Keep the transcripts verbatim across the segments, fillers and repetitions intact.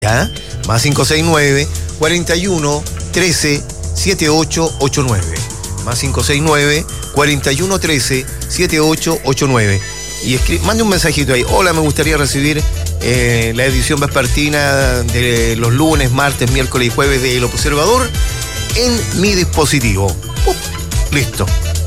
¿Ya? Más cinco seis nueve, cuarenta y uno, trece, setenta y ocho ochenta y nueve. Más cinco seis nueve, cuarenta y uno, trece, setenta y ocho ochenta y nueve. Y escribe, mande un mensajito ahí. Hola, me gustaría recibir eh, la edición vespertina de los lunes, martes, miércoles y jueves de El Observador en mi dispositivo. ¡Pum! Listo.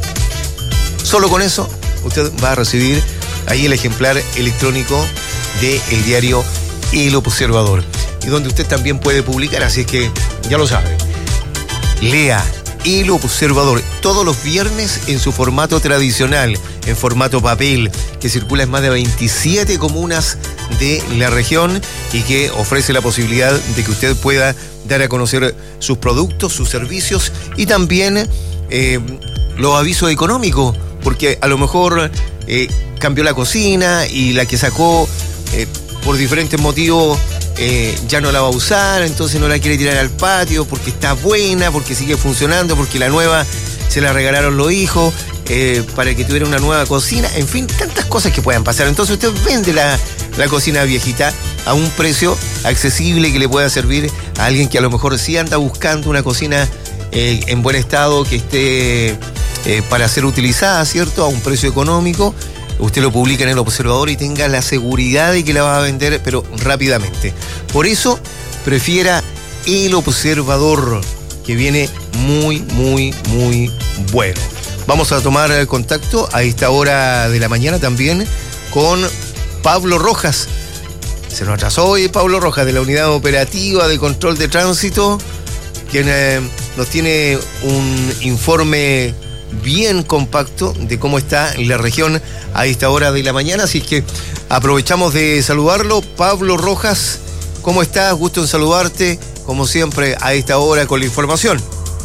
Solo con eso usted va a recibir ahí el ejemplar electrónico del diario El Observador, y donde usted también puede publicar, así es que ya lo sabe. Lea El Observador todos los viernes en su formato tradicional, en formato papel, que circula en más de veintisiete comunas de la región y que ofrece la posibilidad de que usted pueda dar a conocer sus productos, sus servicios y también eh, los avisos económicos, porque a lo mejor eh, cambió la cocina y la que sacó eh, por diferentes motivos eh, ya no la va a usar, entonces no la quiere tirar al patio porque está buena, porque sigue funcionando, porque la nueva se la regalaron los hijos eh, para que tuviera una nueva cocina, en fin, tantas cosas que puedan pasar. Entonces usted vende la, la cocina viejita a un precio accesible que le pueda servir a alguien que a lo mejor sí anda buscando una cocina eh, en buen estado, que esté eh, para ser utilizada, ¿cierto?, a un precio económico. Usted lo publica en El Observador y tenga la seguridad de que la va a vender, pero rápidamente. Por eso, prefiera El Observador, que viene muy, muy, muy bueno. Vamos a tomar contacto a esta hora de la mañana también con Pablo Rojas. Se nos atrasó hoy Pablo Rojas, de la Unidad Operativa de Control de Tránsito, quien eh, nos tiene un informe bien compacto de cómo está la región a esta hora de la mañana, así que aprovechamos de saludarlo. Pablo Rojas, ¿cómo estás? Gusto en saludarte, como siempre, a esta hora con la información.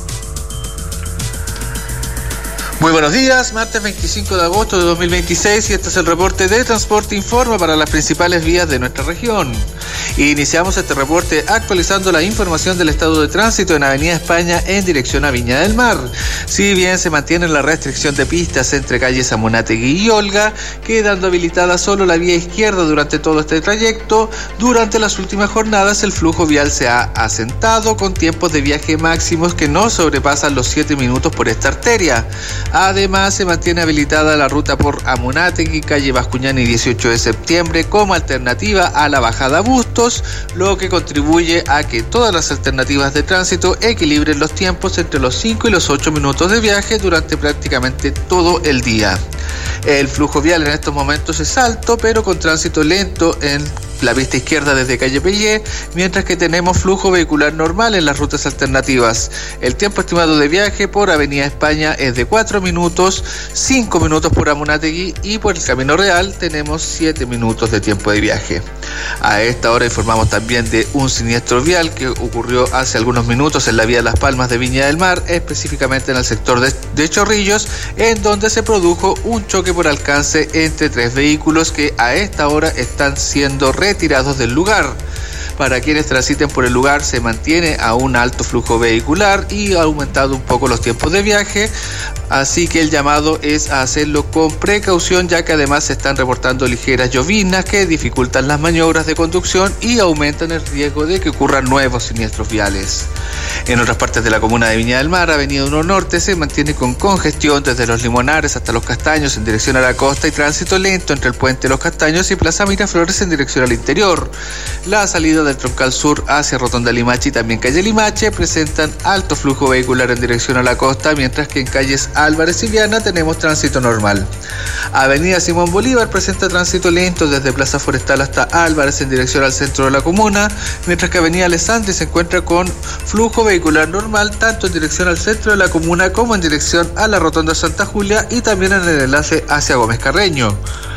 Muy buenos días, martes veinticinco de agosto de dos mil veintiséis, y este es el reporte de Transporte Informa para las principales vías de nuestra región. Iniciamos este reporte actualizando la información del estado de tránsito en Avenida España en dirección a Viña del Mar. Si bien se mantiene la restricción de pistas entre calles Amunátegui y Olga, quedando habilitada solo la vía izquierda durante todo este trayecto, durante las últimas jornadas el flujo vial se ha asentado con tiempos de viaje máximos que no sobrepasan los siete minutos por esta arteria. Además, se mantiene habilitada la ruta por Amunátegui, calle Bascuñán y dieciocho de septiembre como alternativa a la bajada Bustos, lo que contribuye a que todas las alternativas de tránsito equilibren los tiempos entre los cinco y los ocho minutos de viaje durante prácticamente todo el día. El flujo vial en estos momentos es alto, pero con tránsito lento en la pista izquierda desde calle Pellé, mientras que tenemos flujo vehicular normal en las rutas alternativas. El tiempo estimado de viaje por Avenida España es de cuatro minutos, cinco minutos por Amunátegui, y por el Camino Real tenemos siete minutos de tiempo de viaje. A esta hora informamos también de un siniestro vial que ocurrió hace algunos minutos en la vía Las Palmas de Viña del Mar, específicamente en el sector de, de Chorrillos, en donde se produjo un choque por alcance entre tres vehículos que a esta hora están siendo retirados del lugar. Para quienes transiten por el lugar se mantiene a un alto flujo vehicular y ha aumentado un poco los tiempos de viaje, así que el llamado es a hacerlo con precaución, ya que además se están reportando ligeras lloviznas que dificultan las maniobras de conducción y aumentan el riesgo de que ocurran nuevos siniestros viales. En otras partes de la comuna de Viña del Mar, Avenida uno Norte se mantiene con congestión desde Los Limonares hasta Los Castaños en dirección a la costa y tránsito lento entre el puente Los Castaños y Plaza Miraflores en dirección al interior. La salida del troncal sur hacia Rotonda Limache y también calle Limache presentan alto flujo vehicular en dirección a la costa, mientras que en calles Álvarez y Viana tenemos tránsito normal. Avenida Simón Bolívar presenta tránsito lento desde Plaza Forestal hasta Álvarez en dirección al centro de la comuna, mientras que Avenida Alessandri se encuentra con flujo vehicular normal tanto en dirección al centro de la comuna como en dirección a la Rotonda Santa Julia y también en el enlace hacia Gómez Carreño.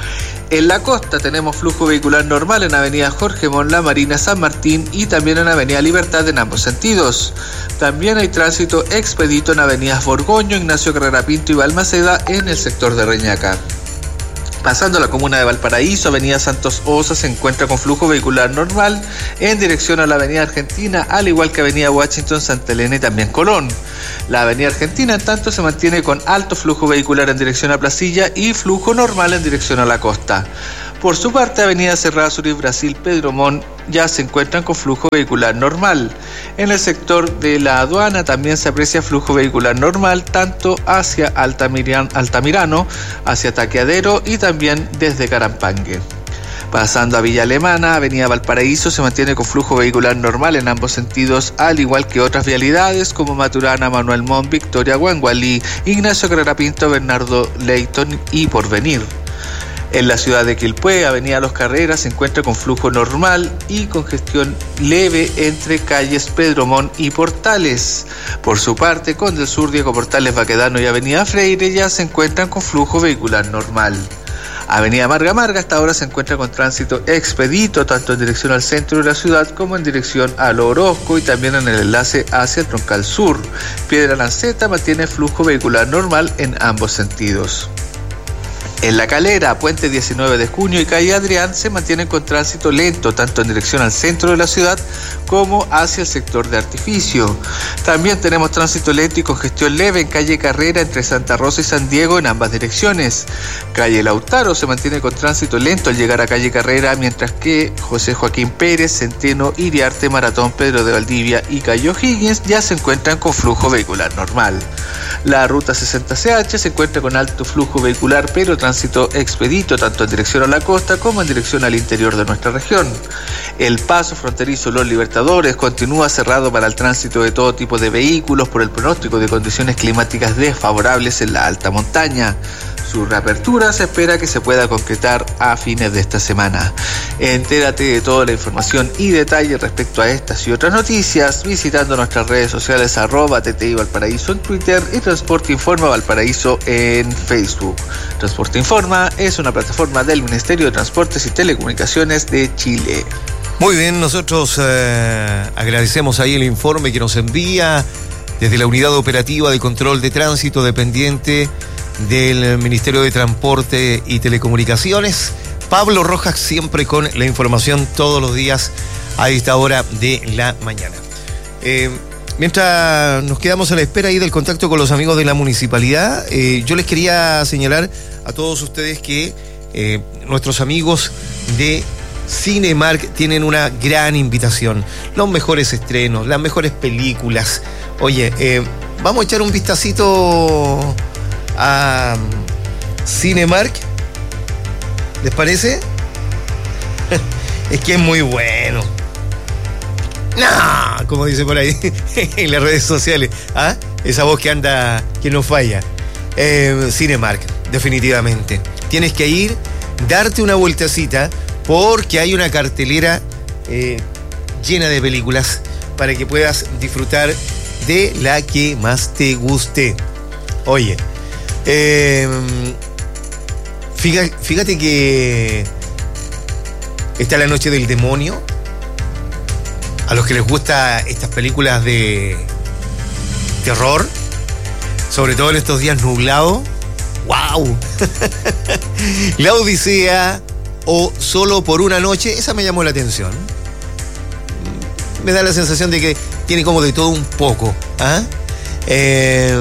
En la costa tenemos flujo vehicular normal en Avenida Jorge Mon, La Marina, San Martín y también en Avenida Libertad en ambos sentidos. También hay tránsito expedito en Avenidas Borgoño, Ignacio Carrera Pinto y Balmaceda en el sector de Reñaca. Pasando a la comuna de Valparaíso, Avenida Santos Osa se encuentra con flujo vehicular normal en dirección a la Avenida Argentina, al igual que Avenida Washington, Santa Elena y también Colón. La Avenida Argentina, en tanto, se mantiene con alto flujo vehicular en dirección a Placilla y flujo normal en dirección a la costa. Por su parte, Avenida Cerrada Sur y Brasil Pedro Montt ya se encuentran con flujo vehicular normal. En el sector de la aduana también se aprecia flujo vehicular normal, tanto hacia Altamirano, Altamirano hacia Taqueadero y también desde Carampangue. Pasando a Villa Alemana, Avenida Valparaíso se mantiene con flujo vehicular normal en ambos sentidos, al igual que otras vialidades como Maturana, Manuel Montt, Victoria, Guangualí, Ignacio Carrera Pinto, Bernardo Leyton y Porvenir. En la ciudad de Quilpué, Avenida Los Carreras se encuentra con flujo normal y congestión leve entre calles Pedro Montt y Portales. Por su parte, Conde del Sur, Diego Portales, Baquedano y Avenida Freire ya se encuentran con flujo vehicular normal. Avenida Marga Marga hasta ahora se encuentra con tránsito expedito tanto en dirección al centro de la ciudad como en dirección al Orozco y también en el enlace hacia el Troncal Sur. Piedra Lanceta mantiene flujo vehicular normal en ambos sentidos. En La Calera, Puente diecinueve de junio y Calle Adrián se mantienen con tránsito lento tanto en dirección al centro de la ciudad como hacia el sector de Artificio. También tenemos tránsito lento y congestión leve en Calle Carrera entre Santa Rosa y San Diego en ambas direcciones. Calle Lautaro se mantiene con tránsito lento al llegar a Calle Carrera, mientras que José Joaquín Pérez, Centeno, Iriarte, Maratón, Pedro de Valdivia y Calle O'Higgins ya se encuentran con flujo vehicular normal. La ruta sesenta C H se encuentra con alto flujo vehicular, pero tránsito expedito tanto en dirección a la costa como en dirección al interior de nuestra región. El paso fronterizo Los Libertadores continúa cerrado para el tránsito de todo tipo de vehículos por el pronóstico de condiciones climáticas desfavorables en la alta montaña. Su reapertura se espera que se pueda concretar a fines de esta semana. Entérate de toda la información y detalles respecto a estas y otras noticias visitando nuestras redes sociales arroba T T I Valparaíso en Twitter y Transporte Informa Valparaíso en Facebook. Transporte Informa es una plataforma del Ministerio de Transportes y Telecomunicaciones de Chile. Muy bien, nosotros eh, agradecemos ahí el informe que nos envía desde la Unidad Operativa de Control de Tránsito dependiente del Ministerio de Transporte y Telecomunicaciones. Pablo Rojas siempre con la información todos los días a esta hora de la mañana. Eh, mientras nos quedamos a la espera ahí del contacto con los amigos de la municipalidad, eh, yo les quería señalar a todos ustedes que eh, nuestros amigos de Cinemark tienen una gran invitación. Los mejores estrenos, las mejores películas. Oye, eh, vamos a echar un vistacito a Cinemark. ¿Les parece? Es que es muy bueno. No, como dice por ahí en las redes sociales. ¿Ah? Esa voz que anda, que no falla. Eh, Cinemark, definitivamente. Tienes que ir, darte una vueltecita, porque hay una cartelera eh, llena de películas para que puedas disfrutar de la que más te guste. Oye, eh, fíjate, fíjate que está La Noche del Demonio. A los que les gustan estas películas de terror, sobre todo en estos días nublados, ¡wow! La Odisea o Solo por una noche, esa me llamó la atención. Me da la sensación de que tiene como de todo un poco. ¿Ah? Eh,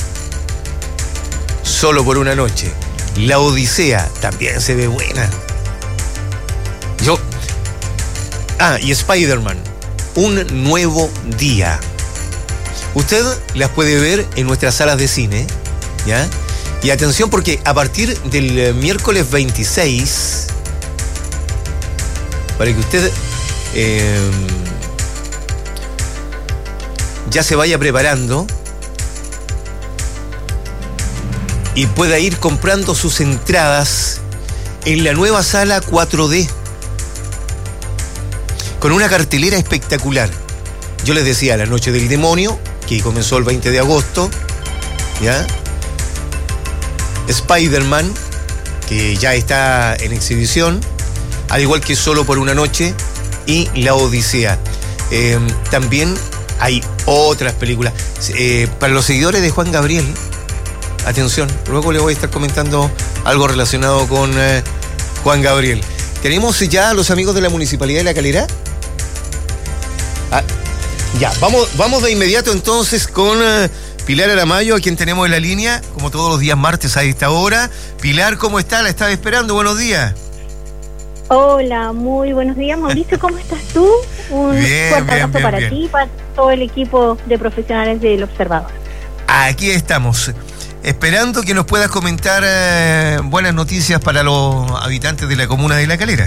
Solo por una noche. La Odisea también se ve buena. Yo. Ah, y Spider-Man, Un Nuevo Día. Usted las puede ver en nuestras salas de cine, ¿ya? Y atención, porque a partir del miércoles veintiséis, para que usted eh, ya se vaya preparando y pueda ir comprando sus entradas en la nueva sala cuatro D, con una cartelera espectacular. Yo les decía, La Noche del Demonio, que comenzó el veinte de agosto, ¿ya? Spider-Man, que ya está en exhibición, al igual que Solo por una noche, y La Odisea. Eh, también hay otras películas. Eh, para los seguidores de Juan Gabriel, atención, luego les voy a estar comentando algo relacionado con eh, Juan Gabriel. ¿Tenemos ya a los amigos de la Municipalidad de La Calera? Ah, ya, vamos, vamos de inmediato entonces con uh, Pilar Aramayo, a quien tenemos en la línea, como todos los días martes a esta hora. Pilar, ¿cómo está? La estaba esperando, buenos días. Hola, muy buenos días, Mauricio, ¿cómo estás tú? Un bien, fuerte bien, abrazo bien, para bien. ti y para todo el equipo de profesionales del Observador. Aquí estamos, esperando que nos puedas comentar eh, buenas noticias para los habitantes de la comuna de La Calera.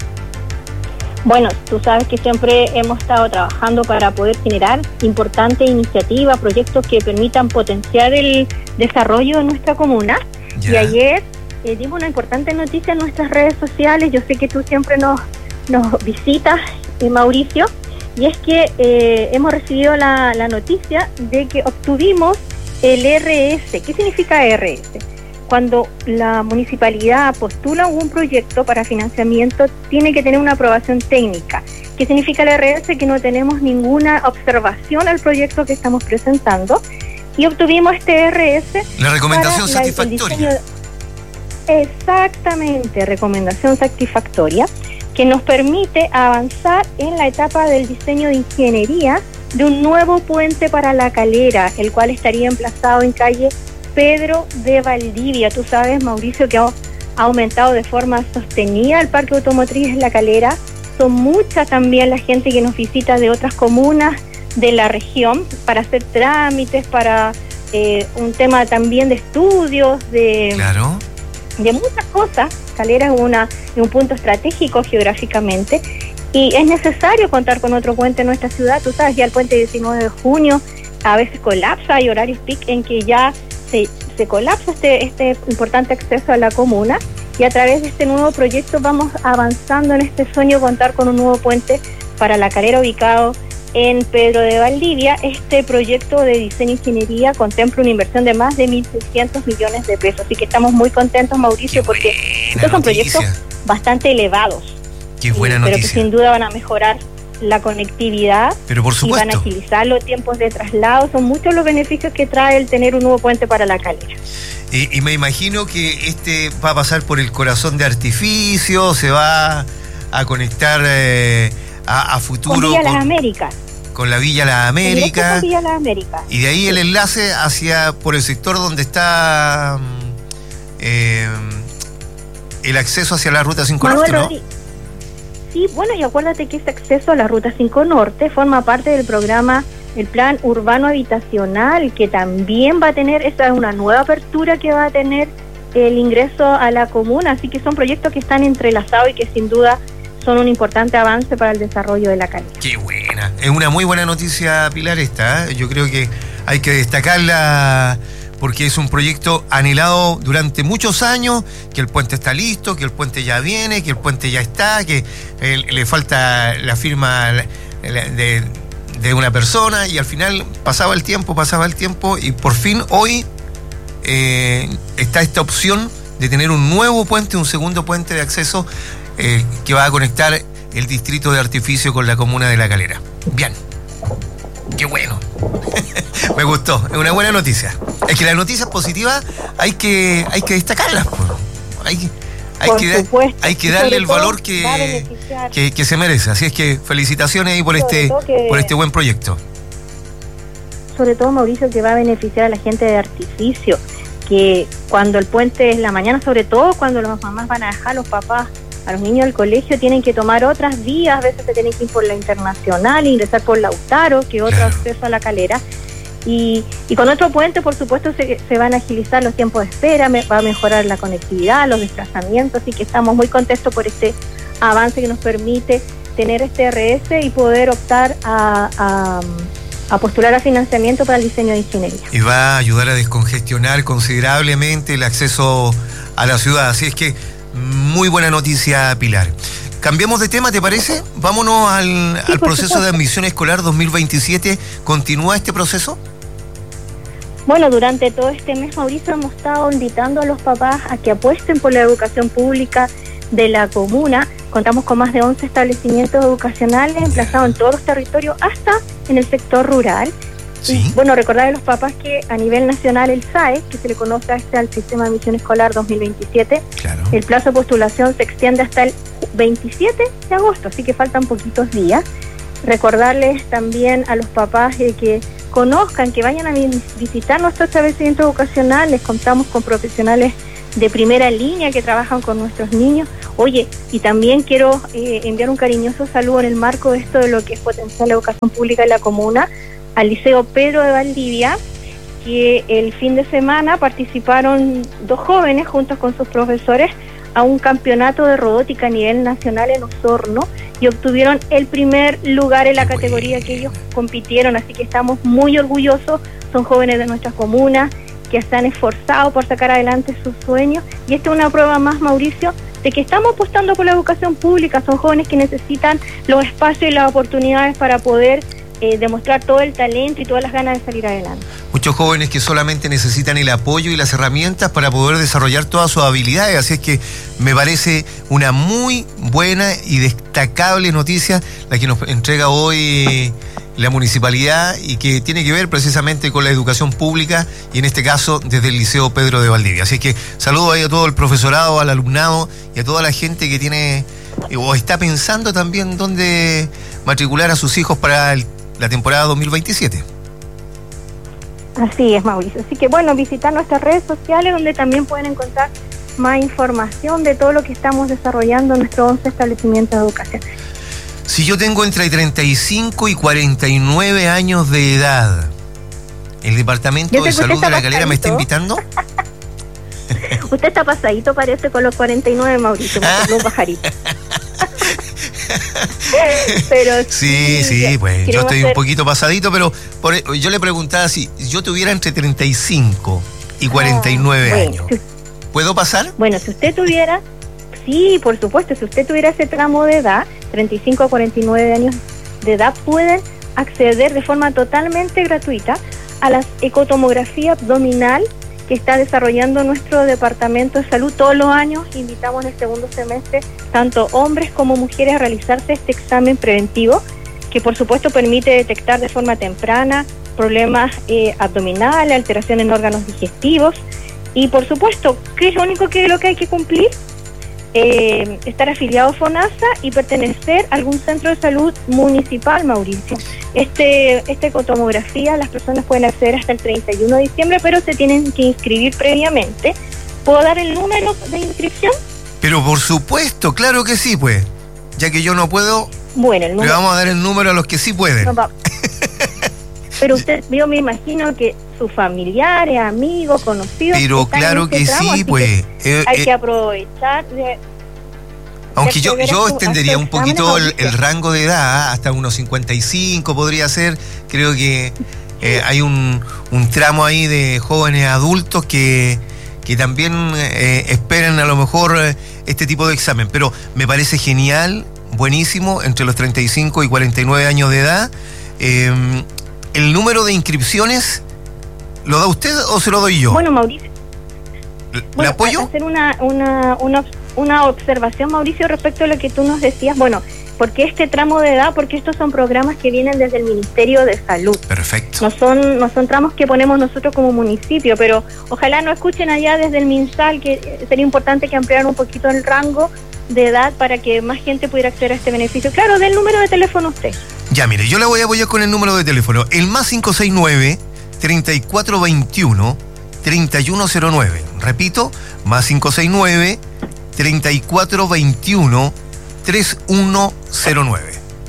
Bueno, tú sabes que siempre hemos estado trabajando para poder generar importantes iniciativas, proyectos que permitan potenciar el desarrollo de nuestra comuna. Ya. Y ayer eh, dimos una importante noticia en nuestras redes sociales. Yo sé que tú siempre nos, nos visitas, eh, Mauricio, y es que eh, hemos recibido la, la noticia de que obtuvimos el R S. ¿Qué significa R S? Cuando la municipalidad postula un proyecto para financiamiento, tiene que tener una aprobación técnica. ¿Qué significa el R S? Que no tenemos ninguna observación al proyecto que estamos presentando y obtuvimos este R S. La recomendación para la- satisfactoria. el diseño- Exactamente, recomendación satisfactoria, que nos permite avanzar en la etapa del diseño de ingeniería de un nuevo puente para La Calera, el cual estaría emplazado en calle Pedro de Valdivia. Tú sabes, Mauricio, que ha, ha aumentado de forma sostenida el parque automotriz en La Calera. Son muchas también la gente que nos visita de otras comunas de la región para hacer trámites, para eh, un tema también de estudios, de, Claro. de muchas cosas. Calera es, una, es un punto estratégico geográficamente y es necesario contar con otro puente en nuestra ciudad. Tú sabes, ya el puente diecinueve de junio a veces colapsa, hay horarios peak en que ya se, se colapsa este, este importante acceso a la comuna, y a través de este nuevo proyecto vamos avanzando en este sueño, contar con un nuevo puente para La Calera ubicado en Pedro de Valdivia. Este proyecto de diseño e ingeniería contempla una inversión de más de mil seiscientos millones de pesos, así que estamos muy contentos, Mauricio, Qué porque buena estos son noticia. proyectos bastante elevados, Qué buena y- pero que noticia. sin duda van a mejorar la conectividad Pero por y van a supuesto. agilizar los tiempos de traslado. Son muchos los beneficios que trae el tener un nuevo puente para La Calera. Y, y me imagino que este va a pasar por el corazón de artificio, se va a conectar eh, a, a futuro Con Villa Las con, Américas. con la Villa La En directo América. con Villa Las Américas. Y de ahí el enlace hacia por el sector donde está mm, eh, el acceso hacia la ruta cinco Manuel Norte, ¿no? Rodríguez. Sí, bueno, y acuérdate que este acceso a la Ruta cinco Norte forma parte del programa, el Plan Urbano Habitacional, que también va a tener, esta es una nueva apertura que va a tener el ingreso a la comuna, así que son proyectos que están entrelazados y que sin duda son un importante avance para el desarrollo de La Calera. Qué buena. Es una muy buena noticia, Pilar, esta. ¿eh? Yo creo que hay que destacarla porque es un proyecto anhelado durante muchos años, que el puente está listo, que el puente ya viene, que el puente ya está, que eh, le falta la firma de, de una persona, y al final pasaba el tiempo, pasaba el tiempo, y por fin hoy eh, está esta opción de tener un nuevo puente, un segundo puente de acceso eh, que va a conectar el distrito de Artificio con la comuna de La Calera. Bien. Qué bueno. Me gustó. Es una buena noticia. Es que las noticias positivas hay que, hay que destacarlas. Po. Hay, hay, Por que, supuesto. hay que Y darle sobre el todo valor va a que, beneficiar. que, que se merece. Así es que felicitaciones ahí por Sobre este, todo que- por este buen proyecto. Sobre todo, Mauricio, que va a beneficiar a la gente de Artificio, que cuando el puente es la mañana, sobre todo cuando las mamás van a dejar a los papás, a los niños al colegio, tienen que tomar otras vías, a veces se tienen que ir por la Internacional, ingresar por Lautaro, que es otro Claro. acceso a La Calera. Y, y con otro puente, por supuesto, se, se van a agilizar los tiempos de espera, me, va a mejorar la conectividad, los desplazamientos, así que estamos muy contentos por este avance que nos permite tener este R S y poder optar a, a, a postular a financiamiento para el diseño de ingeniería. Y va a ayudar a descongestionar considerablemente el acceso a la ciudad. Así es que muy buena noticia, Pilar. Cambiamos de tema, ¿te parece? Vámonos al, Sí, al por proceso supuesto. de admisión escolar dos mil veintisiete. ¿Continúa este proceso? Bueno, durante todo este mes, Mauricio, hemos estado invitando a los papás a que apuesten por la educación pública de la comuna. Contamos con más de once establecimientos educacionales emplazados en todos los territorios, hasta en el sector rural. Sí. Y, bueno, recordar a los papás que a nivel nacional el S A E, que se le conoce a este al Sistema de Admisión Escolar dos mil veintisiete, Claro. el plazo de postulación se extiende hasta el veintisiete de agosto, así que faltan poquitos días. Recordarles también a los papás eh, que conozcan, que vayan a vi- visitar nuestro establecimiento educacional. Les contamos con profesionales de primera línea que trabajan con nuestros niños. Oye, y también quiero eh, enviar un cariñoso saludo en el marco de esto de lo que es potenciar la educación pública en la comuna, al Liceo Pedro de Valdivia, que el fin de semana participaron dos jóvenes juntos con sus profesores a un campeonato de robótica a nivel nacional en Osorno y obtuvieron el primer lugar en la categoría que ellos compitieron, así que estamos muy orgullosos. Son jóvenes de nuestra comuna que se han esforzado por sacar adelante sus sueños, y esta es una prueba más, Mauricio, de que estamos apostando por la educación pública. Son jóvenes que necesitan los espacios y las oportunidades para poder eh, demostrar todo el talento y todas las ganas de salir adelante. Muchos jóvenes que solamente necesitan el apoyo y las herramientas para poder desarrollar todas sus habilidades, así es que me parece una muy buena y destacable noticia la que nos entrega hoy la municipalidad, y que tiene que ver precisamente con la educación pública, y en este caso desde el Liceo Pedro de Valdivia. Así que saludo ahí a todo el profesorado, al alumnado y a toda la gente que tiene o está pensando también dónde matricular a sus hijos para el, la temporada dos mil veintisiete. Así es, Mauricio. Así que bueno, visitar nuestras redes sociales, donde también pueden encontrar más información de todo lo que estamos desarrollando en nuestros once establecimientos de educación. Si yo tengo entre treinta y cinco y cuarenta y nueve años de edad, ¿el Departamento de Salud de La Calera me está invitando? Usted está pasadito, parece, con los cuarenta y nueve, Mauricio, como un pajarito. Pero sí, sí, sí, pues yo estoy hacer... un poquito pasadito, pero por, yo le preguntaba si yo tuviera entre treinta y cinco y cuarenta y nueve ah, bueno, años, si, ¿puedo pasar? Bueno, si usted tuviera, sí, por supuesto, si usted tuviera ese tramo de edad, treinta y cinco a cuarenta y nueve años de edad, pueden acceder de forma totalmente gratuita a la ecotomografía abdominal que está desarrollando nuestro Departamento de Salud. Todos los años invitamos en el segundo semestre tanto hombres como mujeres a realizarse este examen preventivo, que por supuesto permite detectar de forma temprana problemas eh, abdominales, alteraciones en órganos digestivos, y por supuesto, ¿qué es lo único que lo que hay que cumplir? Eh, estar afiliado a FONASA y pertenecer a algún centro de salud municipal, Mauricio. Este, esta ecotomografía las personas pueden acceder hasta el treinta y uno de diciembre, pero se tienen que inscribir previamente. ¿Puedo dar el número de inscripción? Pero por supuesto, claro que sí, pues. Ya que yo no puedo, bueno, el número... le vamos a dar el número a los que sí pueden. No, pero usted, yo me imagino que sus familiares, amigos, conocidos... Pero claro que tramo, sí, pues... Que eh, hay eh, que aprovechar de... Aunque yo, yo extendería un poquito el, el rango de edad, hasta unos cincuenta y cinco podría ser. Creo que eh, hay un, un tramo ahí de jóvenes adultos que, que también eh, esperan a lo mejor este tipo de examen. Pero me parece genial, buenísimo, entre los treinta y cinco y cuarenta y nueve años de edad. Eh, ¿El número de inscripciones lo da usted o se lo doy yo? Bueno, Mauricio. ¿Le bueno, apoyo? Para hacer una, una, una, una observación, Mauricio, respecto a lo que tú nos decías. Bueno, ¿por qué este tramo de edad? Porque estos son programas que vienen desde el Ministerio de Salud. Perfecto. No son, no son tramos que ponemos nosotros como municipio, pero ojalá no escuchen allá desde el MinSal, que sería importante que ampliaran un poquito el rango de edad para que más gente pudiera acceder a este beneficio. Claro, del número de teléfono usted. Ya, mire, yo la voy a apoyar con el número de teléfono. El más cinco seis nueve, treinta y cuatro veintiuno, treinta y uno cero nueve. Repito, más cinco seis nueve, treinta y cuatro veintiuno, treinta y uno cero nueve.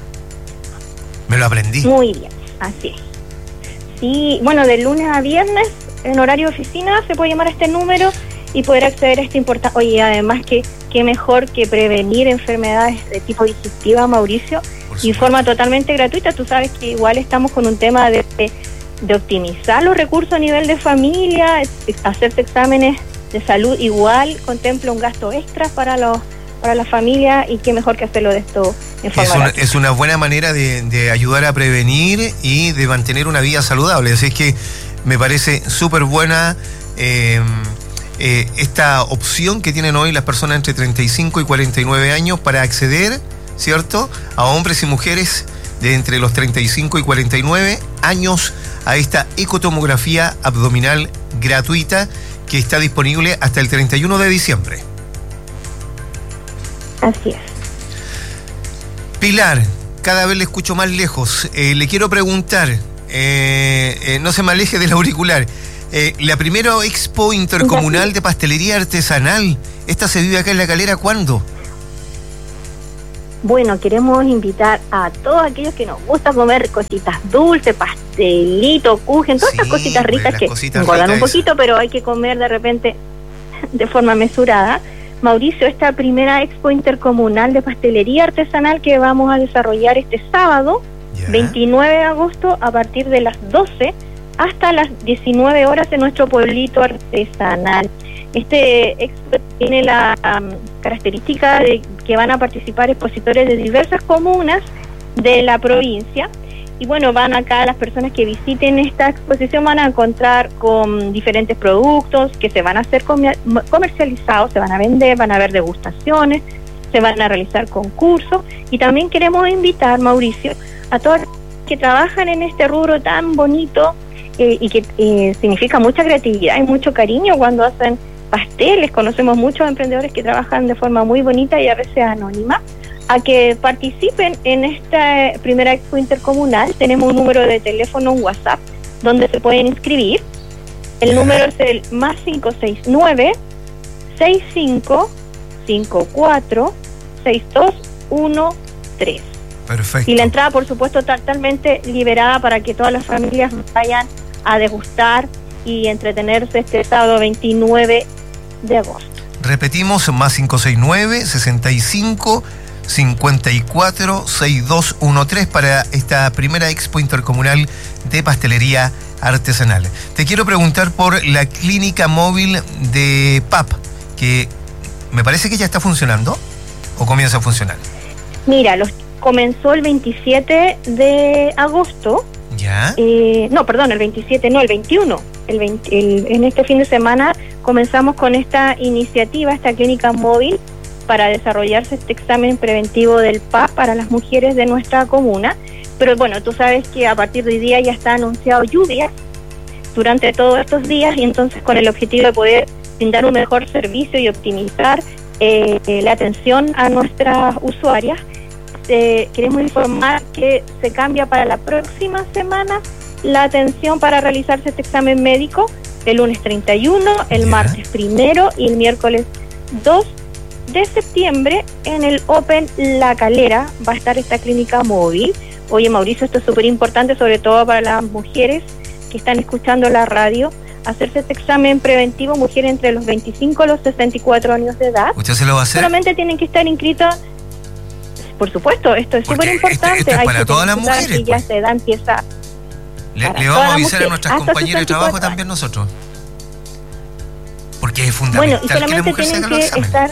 Me lo aprendí. Muy bien, así es. Sí, bueno, de lunes a viernes, en horario de oficina, se puede llamar a este número y poder acceder a este importante... Oye, además, que qué mejor que prevenir enfermedades de tipo digestiva, Mauricio, y forma totalmente gratuita. Tú sabes que igual estamos con un tema de, de, de optimizar los recursos a nivel de familia, hacerse exámenes de salud igual contempla un gasto extra para los para la familia, y qué mejor que hacerlo de esto en forma es una, es una buena manera de, de ayudar a prevenir y de mantener una vida saludable. Así es que me parece súper buena eh, eh, esta opción que tienen hoy las personas entre treinta y cinco y cuarenta y nueve años para acceder, ¿cierto?, a hombres y mujeres de entre los treinta y cinco y cuarenta y nueve años a esta ecotomografía abdominal gratuita que está disponible hasta el treinta y uno de diciembre. Así es. Pilar, cada vez le escucho más lejos. Eh, le quiero preguntar, eh, eh, no se me aleje del auricular, eh, la primera Expo Intercomunal de Pastelería Artesanal, ¿esta se vive acá en La Calera cuándo? Bueno, queremos invitar a todos aquellos que nos gusta comer cositas dulces, pastelito, kuchen, todas Sí, estas cositas pues, ricas las que cositas engordan un ricas poquito, pero hay que comer de repente de forma mesurada. Mauricio, esta primera expo intercomunal de pastelería artesanal que vamos a desarrollar este sábado, Ya. veintinueve de agosto, a partir de las doce hasta las diecinueve horas en nuestro pueblito artesanal. Este expo tiene la um, característica de que van a participar expositores de diversas comunas de la provincia. Y bueno, van acá las personas que visiten esta exposición van a encontrar con diferentes productos que se van a hacer comer- comercializados, se van a vender, van a haber degustaciones, se van a realizar concursos. Y también queremos invitar, Mauricio, a todos los que trabajan en este rubro tan bonito eh, y que eh, significa mucha creatividad y mucho cariño cuando hacen pasteles. Conocemos muchos emprendedores que trabajan de forma muy bonita y a veces anónima, a que participen en esta primera expo intercomunal. Tenemos un número de teléfono, un WhatsApp, donde se pueden inscribir. El número es el más cinco seis nueve, seis cinco cinco cuatro, seis dos uno tres. Perfecto. Y la entrada, por supuesto, totalmente liberada para que todas las familias vayan a degustar y entretenerse este sábado veintinueve de agosto. Repetimos, más cinco seis nueve, sesenta y cinco, cincuenta y cuatro, sesenta y dos diecitrés para esta primera expo intercomunal de pastelería artesanal. Te quiero preguntar por la clínica móvil de P A P, que me parece que ya está funcionando o comienza a funcionar. Mira, los comenzó el veintisiete de agosto. ¿Ya? Eh, no, perdón, el veintisiete, no, el veintiuno. El veinte, el, en este fin de semana comenzamos con esta iniciativa, esta clínica móvil, para desarrollarse este examen preventivo del P A P para las mujeres de nuestra comuna. Pero bueno, tú sabes que a partir de hoy día ya está anunciado lluvia durante todos estos días, y entonces con el objetivo de poder brindar un mejor servicio y optimizar eh, la atención a nuestras usuarias, eh, queremos informar que se cambia para la próxima semana la atención para realizarse este examen médico, el lunes treinta y uno, el Ya. martes primero y el miércoles dos de septiembre en el Open La Calera va a estar esta clínica móvil. Oye, Mauricio, esto es súper importante, sobre todo para las mujeres que están escuchando la radio, hacerse este examen preventivo, mujeres entre los veinticinco y los sesenta y cuatro años de edad. ¿Usted se lo va a hacer? Solamente tienen que estar inscritos, por supuesto, esto es Porque súper importante. esto- esto es Hay para que todas las pensar mujeres, que ya pues. esa edad empieza. Le, para le todas vamos a las avisar a mujeres, nuestras hasta compañeras de trabajo sesenta y cuatro también nosotros. Porque es Bueno, fundamental y que la solamente mujer se tienen haga los que exámenes. estar.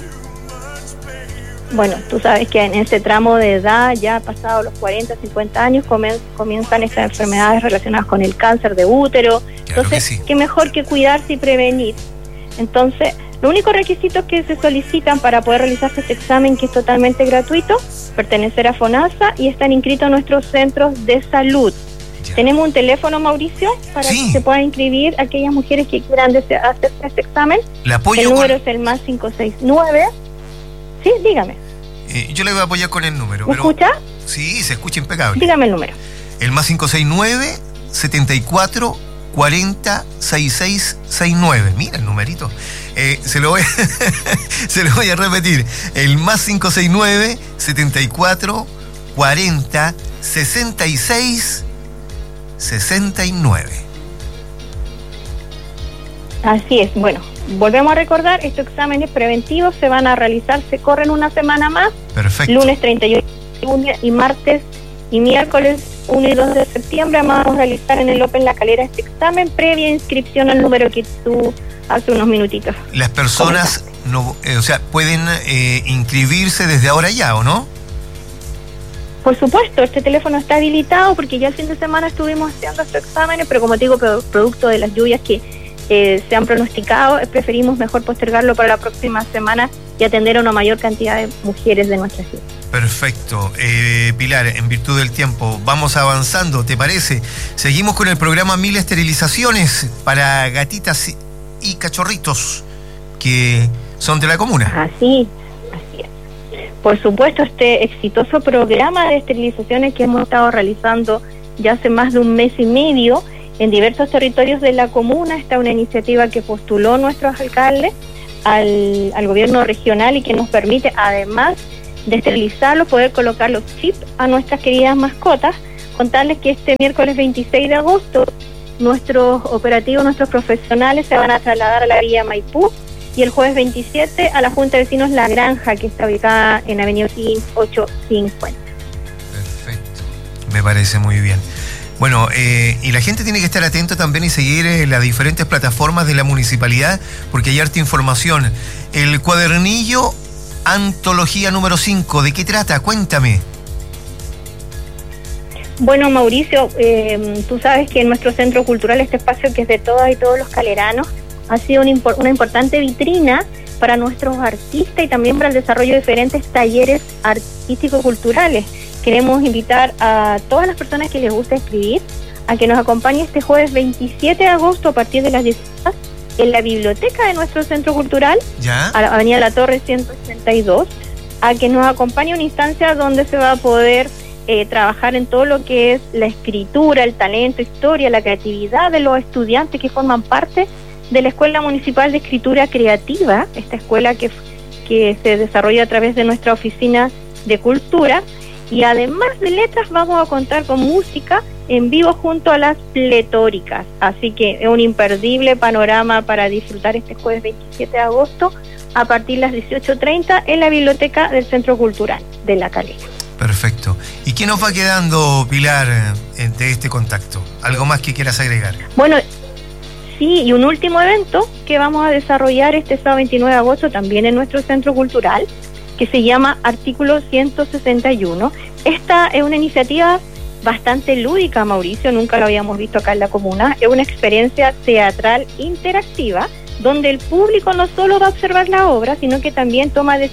Bueno, tú sabes que en ese tramo de edad, ya pasados los cuarenta, cincuenta años, comen- comienzan estas enfermedades relacionadas con el cáncer de útero. Claro Entonces, que sí. qué mejor que cuidarse y prevenir. Entonces, los únicos requisitos que se solicitan para poder realizarse este examen, que es totalmente gratuito, pertenecer a FONASA y estar inscrito en nuestros centros de salud. Ya. Tenemos un teléfono, Mauricio, para Sí. que se puedan inscribir aquellas mujeres que quieran dese- hacerse este examen. Le apoyo El con... número es el más cinco seis nueve. Sí, dígame. eh, yo le voy a apoyar con el número. ¿Me pero escucha? Sí, se escucha impecable. Dígame el número. El más cinco seis nueve, setenta y cuatro, cuarenta, sesenta y seis sesenta y nueve. Mira el numerito. Eh, se, lo voy a se lo voy a repetir. El más cinco seis nueve, setenta y cuatro, cuarenta, sesenta y seis sesenta y nueve. Así es. Bueno, volvemos a recordar, estos exámenes preventivos se van a realizar, se corren una semana más, Perfecto. lunes treinta y uno y martes y miércoles uno y dos de septiembre vamos a realizar en el Open La Calera este examen previa inscripción al número que tú hace unos minutitos. Las personas no, eh, o sea, pueden eh, inscribirse desde ahora ya, ¿o no? Por supuesto, este teléfono está habilitado porque ya el fin de semana estuvimos haciendo estos exámenes, pero como te digo, pro- producto de las lluvias que eh, se han pronosticado, eh, preferimos mejor postergarlo para la próxima semana y atender a una mayor cantidad de mujeres de nuestra ciudad. Perfecto. Eh, Pilar, en virtud del tiempo, vamos avanzando, ¿te parece? Seguimos con el programa Mil Esterilizaciones para gatitas y- y cachorritos que son de la comuna. Así, así es. Por supuesto, este exitoso programa de esterilizaciones que hemos estado realizando ya hace más de un mes y medio en diversos territorios de la comuna, está una iniciativa que postuló nuestros alcaldes al, al gobierno regional y que nos permite además de esterilizarlos, poder colocar los chips a nuestras queridas mascotas. Contarles que este miércoles veintiséis de agosto nuestros operativos, nuestros profesionales se van a trasladar a la Villa Maipú, y el jueves veintisiete a la Junta de Vecinos La Granja, que está ubicada en Avenida ochocientos cincuenta. Perfecto, me parece muy bien. Bueno, eh, y la gente tiene que estar atento también y seguir eh, las diferentes plataformas de la municipalidad, porque hay harta información. El cuadernillo Antología número cinco, ¿de qué trata? Cuéntame. Bueno, Mauricio, eh, tú sabes que en nuestro centro cultural, este espacio que es de todas y todos los caleranos, ha sido una, impor- una importante vitrina para nuestros artistas y también para el desarrollo de diferentes talleres artístico-culturales. Queremos invitar a todas las personas que les gusta escribir a que nos acompañen este jueves veintisiete de agosto a partir de las diez horas en la biblioteca de nuestro centro cultural, ¿Ya? a la Avenida La Torre ciento ochenta y dos, a que nos acompañe una instancia donde se va a poder eh, trabajar en todo lo que es la escritura, el talento, historia, la creatividad de los estudiantes que forman parte de la Escuela Municipal de Escritura Creativa, esta escuela que, que se desarrolla a través de nuestra oficina de cultura. Y además de letras vamos a contar con música en vivo junto a las pletóricas. Así que es un imperdible panorama para disfrutar este jueves veintisiete de agosto a partir de las dieciocho treinta en la biblioteca del Centro Cultural de La Calera. Perfecto. ¿Y qué nos va quedando, Pilar, de este contacto? ¿Algo más que quieras agregar? Bueno, sí, y un último evento que vamos a desarrollar este sábado veintinueve de agosto también en nuestro Centro Cultural, que se llama Artículo ciento sesenta y uno. Esta es una iniciativa bastante lúdica, Mauricio, nunca lo habíamos visto acá en la comuna. Es una experiencia teatral interactiva donde el público no solo va a observar la obra, sino que también toma decisiones